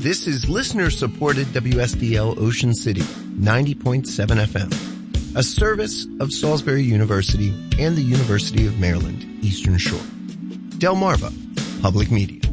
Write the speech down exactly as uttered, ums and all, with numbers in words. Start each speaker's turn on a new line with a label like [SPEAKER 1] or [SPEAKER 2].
[SPEAKER 1] This is listener-supported W S D L Ocean City, ninety point seven F M, a service of Salisbury University and the University of Maryland, Eastern Shore. Delmarva Public Media.